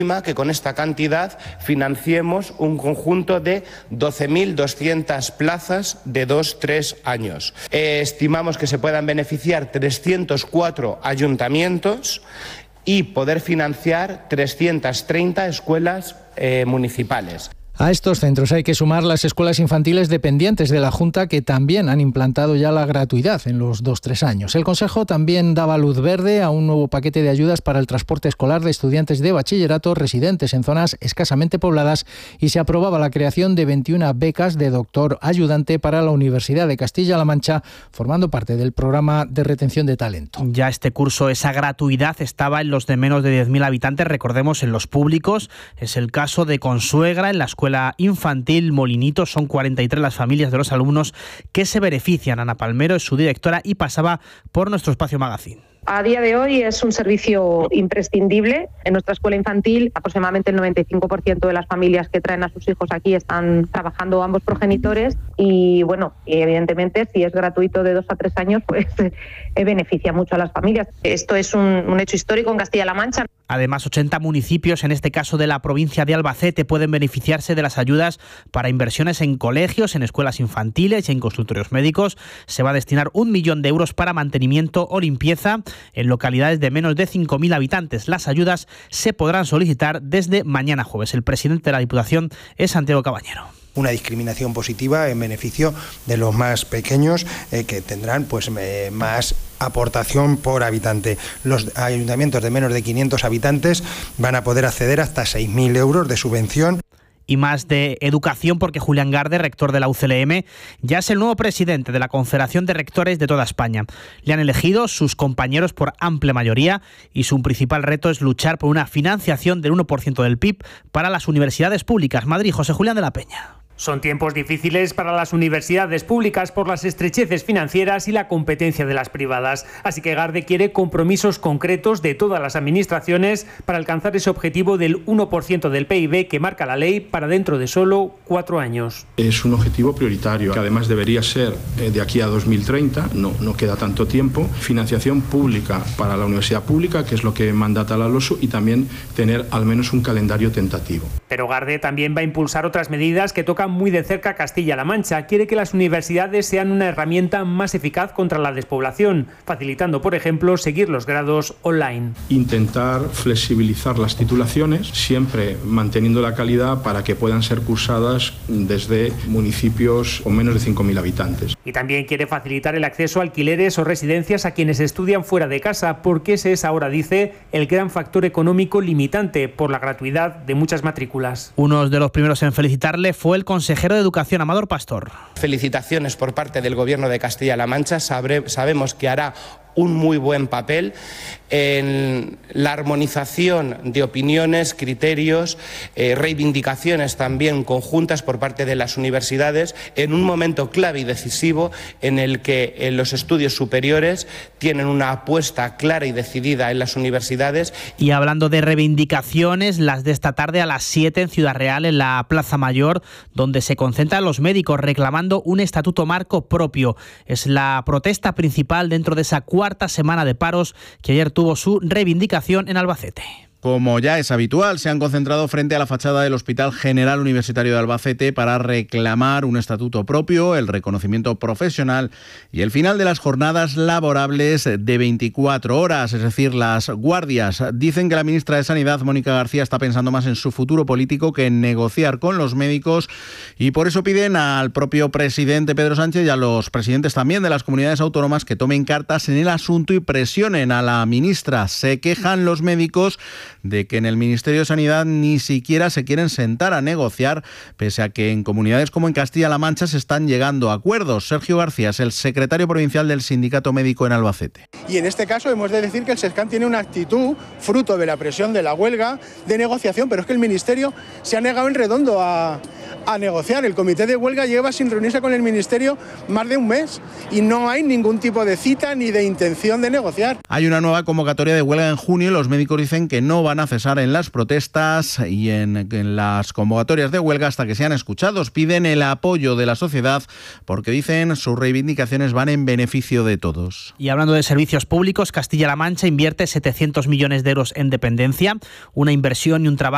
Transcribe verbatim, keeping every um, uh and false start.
que con esta cantidad financiemos un conjunto de doce mil doscientas plazas de dos a tres años. Eh, estimamos que se puedan beneficiar trescientos cuatro ayuntamientos y poder financiar trescientas treinta escuelas eh, municipales. A estos centros hay que sumar las escuelas infantiles dependientes de la Junta, que también han implantado ya la gratuidad en los dos a tres años. El Consejo también daba luz verde a un nuevo paquete de ayudas para el transporte escolar de estudiantes de bachillerato residentes en zonas escasamente pobladas y se aprobaba la creación de veintiuna becas de doctor ayudante para la Universidad de Castilla-La Mancha, formando parte del programa de retención de talento. Ya este curso, esa gratuidad estaba en los de menos de diez mil habitantes, recordemos, en los públicos. Es el caso de Consuegra, en la escuela infantil Molinito. Son cuarenta y tres las familias de los alumnos que se benefician. Ana Palmero es su directora y pasaba por nuestro espacio Magazine. A día de hoy es un servicio imprescindible. En nuestra escuela infantil, aproximadamente el noventa y cinco por ciento de las familias que traen a sus hijos aquí están trabajando ambos progenitores y, bueno, evidentemente, si es gratuito de dos a tres años, pues eh, beneficia mucho a las familias. Esto es un, un hecho histórico en Castilla-La Mancha. Además, ochenta municipios, en este caso de la provincia de Albacete, pueden beneficiarse de las ayudas para inversiones en colegios, en escuelas infantiles y en consultorios médicos. Se va a destinar un millón de euros para mantenimiento o limpieza en localidades de menos de cinco mil habitantes. Las ayudas se podrán solicitar desde mañana jueves. El presidente de la Diputación es Santiago Cabañero. Una discriminación positiva en beneficio de los más pequeños, eh, que tendrán pues eh, más aportación por habitante. Los ayuntamientos de menos de quinientos habitantes van a poder acceder hasta seis mil euros de subvención. Y más de educación, porque Julián Garde, rector de la U C L M, ya es el nuevo presidente de la Confederación de Rectores de toda España. Le han elegido sus compañeros por amplia mayoría y su principal reto es luchar por una financiación del uno por ciento del P I B para las universidades públicas. Madrid, José Julián de la Peña. Son tiempos difíciles para las universidades públicas por las estrecheces financieras y la competencia de las privadas. Así que Garde quiere compromisos concretos de todas las administraciones para alcanzar ese objetivo del uno por ciento del P I B que marca la ley para dentro de solo cuatro años. Es un objetivo prioritario, que además debería ser de aquí a dos mil treinta, no, no queda tanto tiempo. Financiación pública para la universidad pública, que es lo que mandata la LOSU, y también tener al menos un calendario tentativo. Pero Garde también va a impulsar otras medidas que tocan muy de cerca Castilla-La Mancha. Quiere que las universidades sean una herramienta más eficaz contra la despoblación, facilitando, por ejemplo, seguir los grados online. Intentar flexibilizar las titulaciones, siempre manteniendo la calidad para que puedan ser cursadas desde municipios con menos de cinco mil habitantes. Y también quiere facilitar el acceso a alquileres o residencias a quienes estudian fuera de casa, porque ese es ahora, dice, el gran factor económico limitante por la gratuidad de muchas matrículas. Uno de los primeros en felicitarle fue el consejero de Educación, Amador Pastor. Felicitaciones por parte del Gobierno de Castilla-La Mancha. Sabre, sabemos que hará un muy buen papel en la armonización de opiniones, criterios, eh, reivindicaciones también conjuntas por parte de las universidades en un momento clave y decisivo en el que en los estudios superiores tienen una apuesta clara y decidida en las universidades. Y hablando de reivindicaciones, las de esta tarde a las siete en Ciudad Real, en la Plaza Mayor, donde se concentran los médicos reclamando un estatuto marco propio. Es la protesta principal dentro de esa cuarta semana de paros que ayer tuvo su reivindicación en Albacete. Como ya es habitual, se han concentrado frente a la fachada del Hospital General Universitario de Albacete para reclamar un estatuto propio, el reconocimiento profesional y el final de las jornadas laborables de veinticuatro horas, es decir, las guardias. Dicen que la ministra de Sanidad, Mónica García, está pensando más en su futuro político que en negociar con los médicos y por eso piden al propio presidente Pedro Sánchez y a los presidentes también de las comunidades autónomas que tomen cartas en el asunto y presionen a la ministra. Se quejan los médicos de que en el Ministerio de Sanidad ni siquiera se quieren sentar a negociar, pese a que en comunidades como en Castilla-La Mancha se están llegando a acuerdos. Sergio García es el secretario provincial del Sindicato Médico en Albacete. Y en este caso hemos de decir que el SESCAN tiene una actitud, fruto de la presión de la huelga, de negociación, pero es que el Ministerio se ha negado en redondo a, a negociar. El comité de huelga lleva sin reunirse con el Ministerio más de un mes y no hay ningún tipo de cita ni de intención de negociar. Hay una nueva convocatoria de huelga en junio y los médicos dicen que no van a cesar en las protestas y en, en las convocatorias de huelga hasta que sean escuchados. Piden el apoyo de la sociedad porque dicen sus reivindicaciones van en beneficio de todos. Y hablando de servicios públicos, Castilla-La Mancha invierte setecientos millones de euros en dependencia, una inversión y un trabajo